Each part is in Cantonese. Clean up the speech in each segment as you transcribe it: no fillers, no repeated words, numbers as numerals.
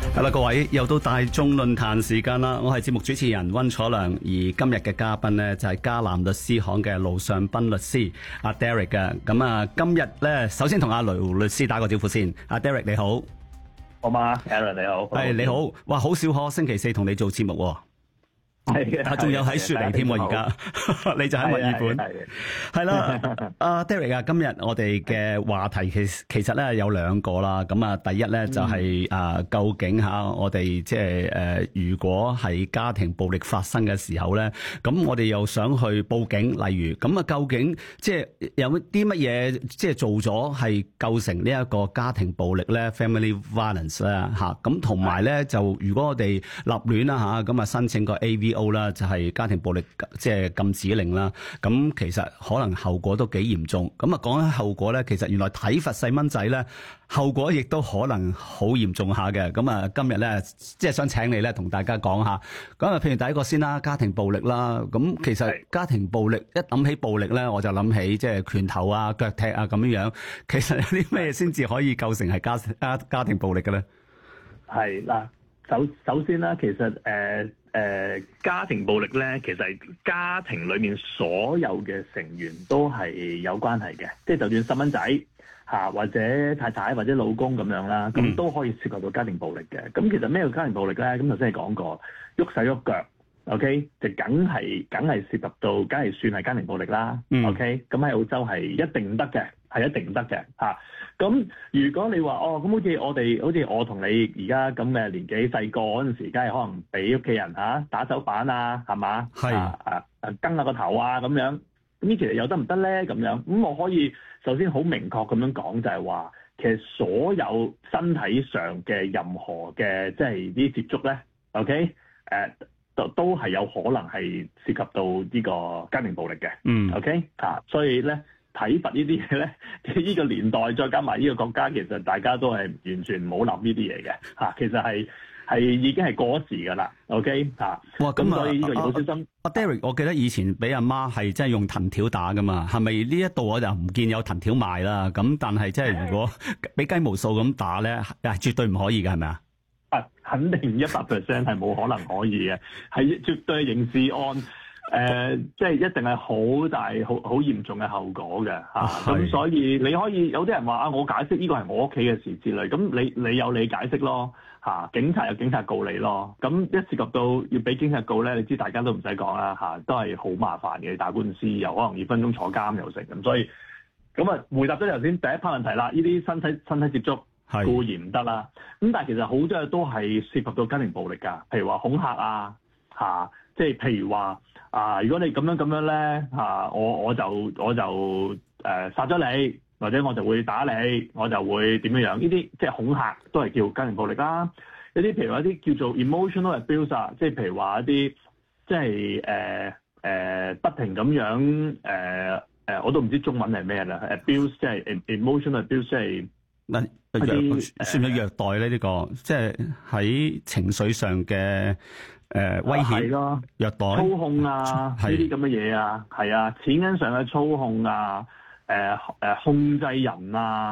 係啦，各位又到大眾論壇時間啦！我係節目主持人溫楚良，而今日嘅嘉賓呢，就係迦南律師行嘅盧尚斌律師阿 Derek 嘅。咁啊，今日咧首先同阿盧律師打個招呼先。阿 Derek 你好， 好嘛 ，Aaron 你好， 係你好。哇，好少可星期四同你做節目喎。 係啊，仲有喺雪梨添喎，而家你就喺墨爾本，係啦。阿 Derek 啊，今日我哋嘅話題其實咧有兩個啦。咁啊，第一咧就係究竟我哋即係如果係家庭暴力發生嘅時候咧，咁我哋又想去報警，例如咁啊，究竟即係有啲乜嘢即係做咗係構成呢一個家庭暴力咧 （family violence） 咧嚇？咁同埋咧就如果我哋立亂啦嚇，咁啊申請個 AVO 啦，就係家庭暴力即係禁止令啦。咁其實可能後果都幾嚴重。咁啊講起後果咧，其實原來體罰細蚊仔咧，後果亦都可能好嚴重下嘅。咁啊今日咧即係想請你咧同大家講下。咁啊譬如第一個先啦，家庭暴力啦。咁其實家庭暴力一諗起暴力咧，我就諗起即係拳頭啊、腳踢啊咁樣樣。其實有啲咩先至可以構成係家庭暴力嘅咧？ 係嗱，首先啦，其實家庭暴力咧，其實係家庭裏面所有嘅成員都係有關係嘅，即係就算細蚊仔或者太太或者老公咁樣啦，咁都可以涉及到家庭暴力嘅。咁其實咩叫家庭暴力咧？咁頭先係講過，喐手喐腳 ，OK， 就梗係涉及到，梗係算係家庭暴力啦。OK， 咁喺澳洲係一定唔得嘅。係一定唔得嘅嚇。咁如果你話咁好似我同你而家咁嘅年紀細個嗰陣時，梗係可能俾屋企人打手板啊，係嘛？係蹬下個頭啊咁樣。咁呢其實又得唔得咧？咁樣咁我可以首先好明確咁樣講，就係話其實所有身體上嘅任何嘅即係啲接觸咧 ，OK， 都係有可能係涉及到呢個家庭暴力嘅。OK 所以咧。體罰呢啲嘢咧，呢個年代再加埋呢個國家，其實大家都係完全唔好諗呢啲嘢嘅。其實係已經係過咗時㗎啦。OK 哇，咁所以呢個要好小心。 阿 Derek， 我記得以前俾阿媽係真係用藤條打㗎嘛，係咪呢一度我就唔見有藤條賣啦？咁但係即係如果俾雞毛掃咁打咧，絕對唔可以㗎，係咪啊？ 肯定100% 係冇可能可以嘅，係絕對刑事案。即係一定係好大、好嚴重嘅後果嘅咁所以你可以有啲人話我解釋呢個係我屋企嘅事之類，咁你有你解釋咯警察有警察告你咯，咁一涉及到要俾警察告咧，你知大家都唔使講啦都係好麻煩嘅，打官司又可能2分鐘坐監又成咁，所以咁啊回答咗頭先第一 part 問題啦，呢啲身體接觸固然唔得啦，咁但係其實好多嘢都係涉及到家庭暴力㗎，譬如話恐嚇即係譬如話如果你咁樣咧我就殺咗你，或者我就會打你，我就會點樣呢啲即係恐嚇都係叫家庭暴力啦。有啲譬如話一啲叫做 emotional abuse 即係譬如話一啲即係不停咁樣我都唔知中文係咩啦 abuse 即係 emotional abuse 即係算唔算虐待咧？呢個即係喺情緒上嘅威脅咯，虐待、 操控呢啲咁嘅嘢啊，係啊，錢銀上嘅操控控制人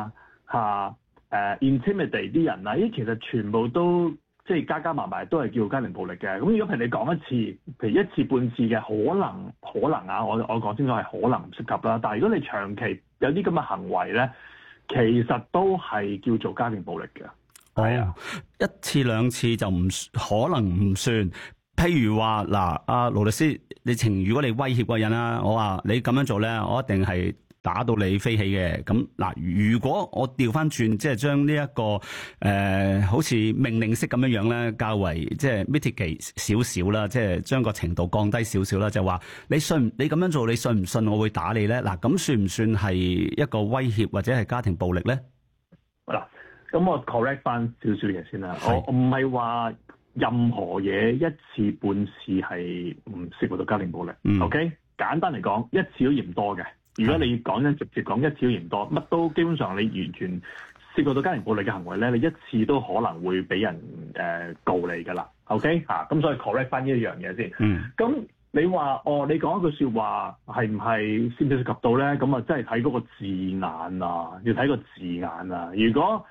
intimidate 啲人呢啲其實全部都即係加埋都係叫家庭暴力嘅。咁如果譬如你講一次，譬如一次半次嘅，可能我講清楚係可能唔涉及啦。但係如果你長期有啲咁嘅行為咧，其實都係叫做家庭暴力嘅。 一次兩次就可能唔算。譬如話嗱，阿盧律師，如果你威脅個人啦，我話你咁樣做咧，我一定係打到你飛起嘅。咁嗱，如果我調翻轉，即係將呢一個好似命令式咁樣樣咧，較為即係 mitigate 少少啦，即係將個程度降低少少啦，就話你咁樣做，你信唔信我會打你咧？嗱，咁算唔算係一個威脅或者係家庭暴力咧？ 嗱，咁我 correct 翻少少嘢先啦，我唔係話任何嘢一次半次係唔涉及到家庭暴力。OK， 簡單嚟講，一次都嫌多嘅。如果你直接講一次都嫌多，乜都基本上你完全涉及到家庭暴力嘅行為咧，你一次都可能會俾人告你㗎啦。OK 咁所以 correct 翻呢一樣嘢先。咁你話你講一句説話係唔係涉唔涉及到咧？咁啊真係睇嗰個字眼啊，要睇個字眼啊。如果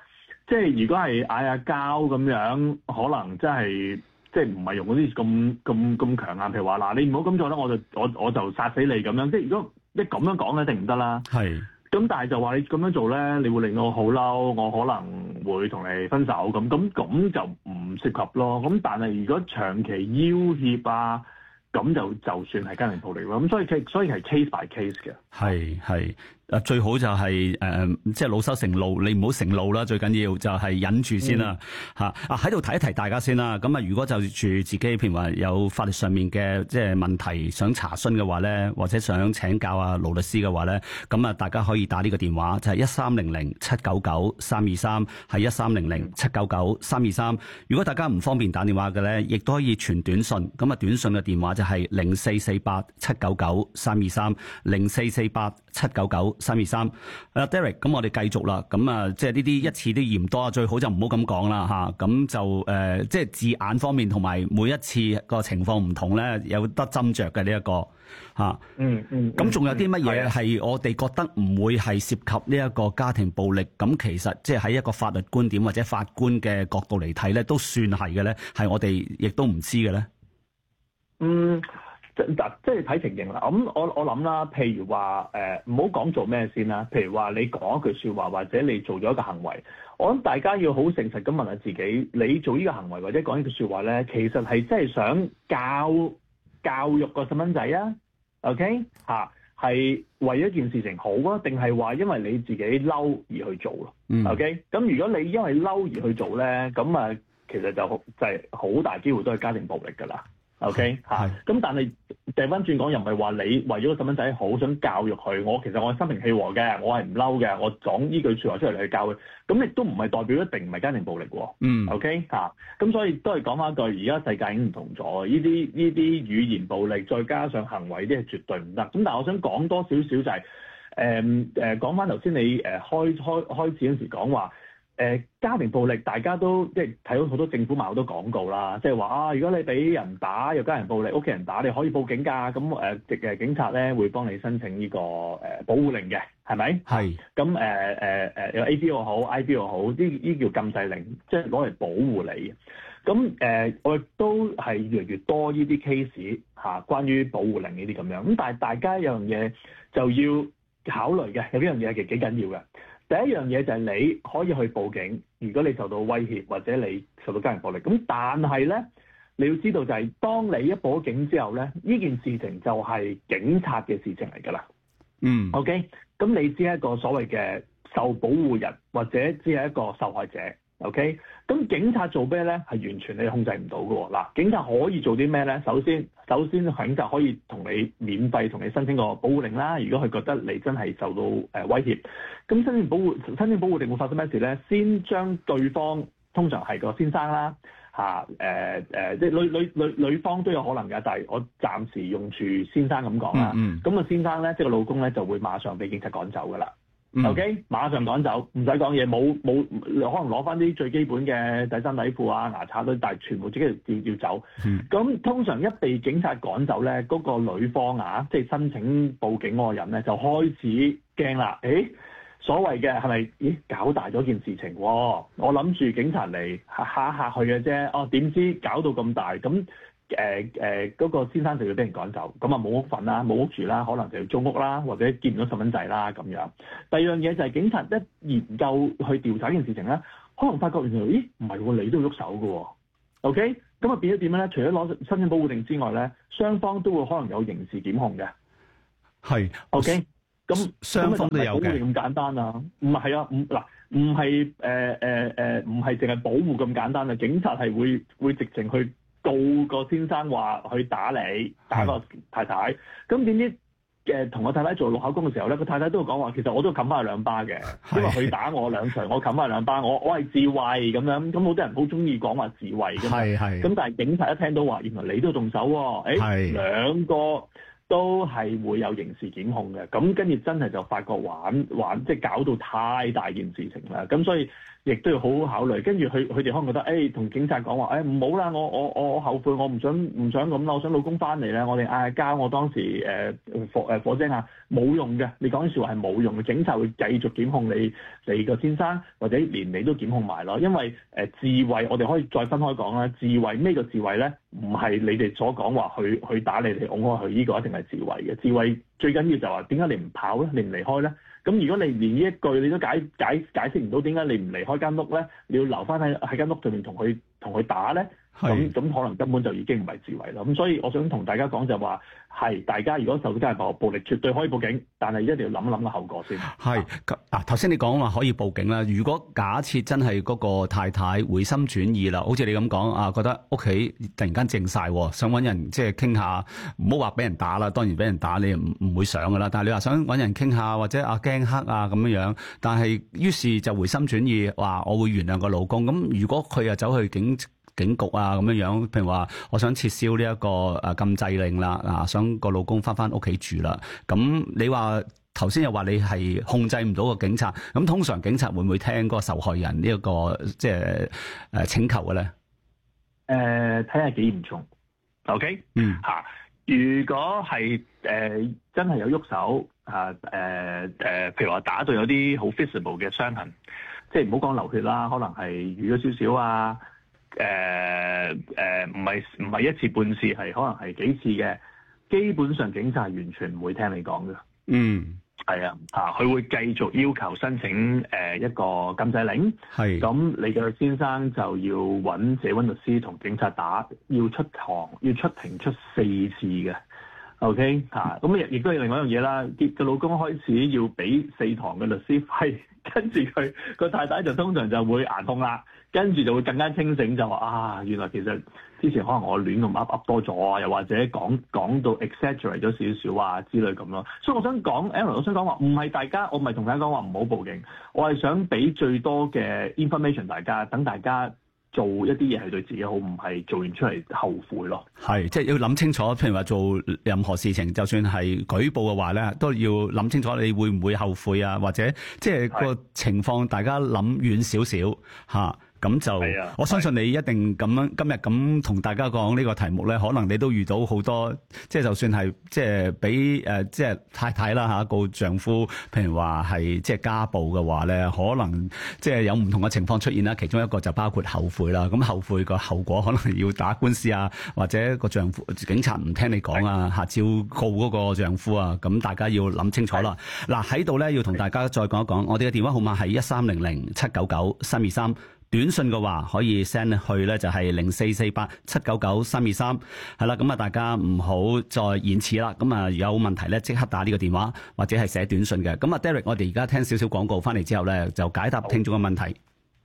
即係如果係嗌下交咁樣，可能真係即係唔係用嗰啲咁強硬，譬如話嗱，你唔好咁做啦，我就殺死你咁樣。即係如果一咁樣講咧，一定唔得啦。 係。 咁但係就話你咁樣做咧，你會令我好嬲，我可能會同你分手咁就唔涉及咯。咁但係如果長期要挾啊，咁就算係家庭暴力咯。咁所以係 case by case 嘅。 係。最好就係即係惱羞成怒，你唔好成怒啦，最緊要就係忍住先啦嚇。喺度提一提大家先啦。咁如果就住自己譬如話有法律上面嘅即係問題想查詢嘅話咧，或者想請教盧律師嘅話咧，咁大家可以打呢個電話，就係1300-799-323，係1300-799-323。如果大家唔方便打電話嘅咧，亦都可以傳短信。咁短信嘅電話就係0448-799-323，0448-799-323。Derek， 咁我哋繼續啦。咁即係呢啲一次都嫌多，最好就唔好咁講啦嚇。咁就即係字眼方面同埋每一次個情況唔同咧，有得斟酌嘅呢一個嚇。咁仲有啲乜嘢係我哋覺得唔會係涉及呢一個家庭暴力？咁其實即係喺一個法律觀點或者法官嘅角度嚟睇咧，都算係嘅咧，係我哋亦都唔知嘅咧。 即係睇情形啦。咁我諗啦，譬如話唔好講做咩先啦。譬如話你講一句説話，或者你做咗一個行為，我諗大家要好誠實咁問下自己，你做呢個行為或者講呢句説話咧，其實係真係想教育個細蚊仔啊？OK 嚇，係為咗件事情好啊，定係話因為你自己嬲而去做咯？OK，咁如果你因為嬲而去做咧，咁其實就係好大機會都係家庭暴力㗎啦。OK 嚇，咁但係掉翻轉講，又唔係話你為咗個細蚊仔好想教育佢，其實我係心平氣和嘅，我係唔嬲嘅，我講呢句説話出嚟去教佢，咁亦都唔係代表一定唔係家庭暴力喎。OK 嚇，咁所以都係講翻一句，而家世界已經唔同咗，呢啲語言暴力再加上行為啲係絕對唔得。咁但係我想講多少少就係講翻頭先你開始嗰時講話。家庭暴力，大家都即係睇到好多政府好多廣告啦，即係話如果你俾人打又家庭暴力，屋企人打你可以報警㗎，咁警察咧會幫你申請呢個保護令嘅，係咪？係。咁有 A.B. 又好 I.B. 又好，呢叫禁制令，即係攞嚟保護你。咁我亦都係越嚟越多呢啲 case 關於保護令呢啲咁樣。咁但係大家有樣嘢就要考慮嘅，有呢樣嘢其實幾緊要嘅。第一樣嘢就係你可以去報警，如果你受到威脅或者你受到家庭暴力。咁但係咧，你要知道就係當你一報警之後咧，呢件事情就係警察嘅事情嚟㗎啦。OK，咁你只係一個所謂嘅受保護人，或者只係一個受害者。OK，咁警察做咩咧？係完全你控制唔到嘅喎。嗱，警察可以做啲咩咧？首先警察可以同你免費同你申請個保護令啦。如果佢覺得你真係受到威脅，咁申請保護令會發生咩事咧？先將對方通常係個先生啦，即係女方都有可能㗎，但係我暫時用住先生咁講啦。咁個先生咧，即係個老公咧，就會馬上俾警察趕走㗎啦。OK， 馬上趕走，唔使講嘢，冇可能攞翻啲最基本嘅底衫底褲啊、牙刷都，但係全部即刻要走。咁通常一被警察趕走咧，嗰個女方即係申請報警嗰個人咧，就開始驚啦。所謂嘅係咪搞大咗件事情喎？我諗住警察嚟嚇佢嘅啫。點知搞到咁大咁？嗰個先生就要俾人趕走，咁冇屋瞓啦，冇屋住啦，可能就要租屋啦，或者見唔到細蚊仔啦咁樣。第二樣嘢就係警察一研究去調查件事情咧，可能發覺原來唔係喎，你都要喐手嘅喎。OK，咁變咗點樣咧？除咗攞申請保護令之外咧，雙方都會可能有刑事檢控嘅。係 OK，咁雙方都有嘅。保護令咁簡單啊？唔係啊，唔係唔係淨係保護咁簡單啊！警察係會直情去告個先生話去打你，打個太太，咁點知同個太太做錄口供嘅時候咧，個太太都會講話，其實我都冚翻佢兩巴嘅，因為佢打我兩錘，我冚翻佢兩巴，我係自衞咁樣，咁好多人好中意講話自衞嘅嘛，咁但係警察一聽到話，原來你都動手喎，兩個都係會有刑事檢控嘅，咁跟住真係就發覺玩，即係搞到太大件事情啦，咁所以亦都要好好考慮。跟住佢哋可能覺得同警察講話唔好啦，我後悔，我唔想咁啦，我想老公翻嚟咧，我哋嗌下交，我當時火姐啊冇用嘅，你講啲説話係冇用嘅，警察會繼續檢控你個先生，或者連你都檢控埋咯。因為自衛我哋可以再分開講啦。自衛咩叫自衛咧？唔係你哋所講話去打你哋，㧬開佢，呢個一定係自衛嘅。自衛最緊要就話點解你唔跑咧？你唔離開咧？咁如果你連呢一句你都解釋唔到點解你唔離開間屋咧？你要留翻喺間屋上面同佢打咧？咁可能根本就已經唔係自衛啦。咁所以我想同大家講就話係大家如果受到家庭暴力，絕對可以報警，但係一定要諗一諗個後果先。 係頭先你講話可以報警啦。如果假設真係嗰個太太回心轉意啦，好似你咁講覺得屋企突然間靜晒，想揾人即係傾下，唔好話俾人打啦。當然俾人打你唔會想噶啦。但係你話想揾人傾下，或者驚黑咁樣，但係於是就回心轉意話我會原諒個老公。咁如果佢又走去警局咁樣，譬如話我想撤銷呢一個禁制令啦，想個老公翻屋企住啦。咁你話頭先又話你係控制唔到個警察，咁通常警察會唔會聽嗰個受害人呢一個即係請求嘅咧？ 睇下幾嚴重。OK，如果係真係有喐手譬如話打到有啲好 visible 嘅傷痕，即係唔好講流血啦，可能係淤咗少少啊。唔係一次半次，係可能係幾次嘅。基本上警察係完全唔會聽你講嘅。係佢會繼續要求申請一個禁制令。係咁，你嘅先生就要揾社溫律師同警察打，要出庭出4次嘅。OK 咁亦都係另外一樣嘢啦。個老公開始要俾4堂嘅律師費，跟住佢個太太就通常就會牙痛啦。跟住就會更加清醒，就話原來其實之前可能我亂咁噏多咗啊，又或者講到 exaggerate 咗少少之類咁咯。所以我想講 Aaron， 我想講話唔係大家，我唔係同大家講話唔好報警，我係想俾最多嘅 information 大家，等大家做一啲嘢係對自己好，唔係做完出嚟後悔咯。係， 即係要諗清楚，譬如話做任何事情，就算係舉報嘅話咧，都要諗清楚你會唔會後悔或者即係個情況，大家諗遠少少咁就我相信你一定咁樣今日咁同大家講呢個題目咧，可能你都遇到好多，即係就算係即係俾即係太太啦告丈夫，譬如話係即係家暴嘅話咧，可能即係有唔同嘅情況出現啦。其中一個就包括後悔啦。咁後悔個後果可能要打官司或者個丈夫警察唔聽你講照告嗰個丈夫咁大家要諗清楚啦。嗱喺度咧要同大家再講一講，我哋嘅電話號碼係1300-799-323。短信嘅話可以 send 去咧就係0448-799-323，係啦。咁大家唔好再延遲啦。咁有問題咧即刻打呢個電話或者係寫短信嘅。咁Derek， 我哋而家聽少少廣告翻嚟之後咧就解答聽眾嘅問題。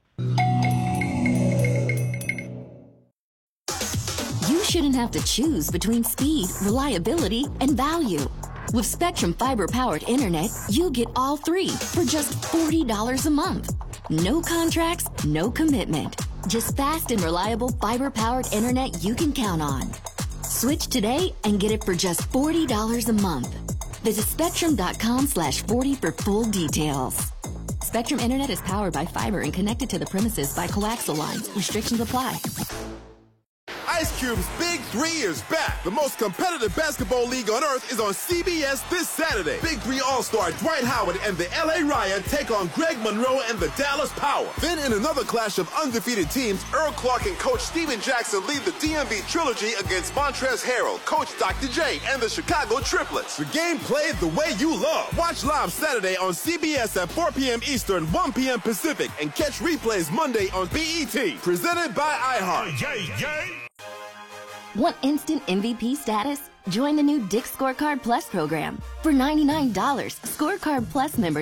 You shouldn't have to choose between speed, reliability, and value. With Spectrum Fiber-powered internet, you get all three for just $40 a month. No contracts, no commitment. Just fast and reliable fiber-powered internet you can count on. Switch today and get it for just $40 a month. Visit spectrum.com/40 for full details. Spectrum Internet is powered by fiber and connected to the premises by coaxial lines. Restrictions apply. Ice Cube's Big 3 is back. The most competitive basketball league on earth is on CBS this Saturday. Big 3 All-Star Dwight Howard and the LA Riot take on Greg Monroe and the Dallas Power. Then in another clash of undefeated teams, Earl Clark and Coach Steven Jackson lead the DMV Trilogy against Montrezl Harrell, Coach Dr. J, and the Chicago Triplets. The game played the way you love. Watch live Saturday on CBS at 4 p.m. Eastern, 1 p.m. Pacific, and catch replays Monday on BET. Presented by iHeart. Want instant MVP status? Join the new Dick's Scorecard Plus program. For $99, Scorecard Plus members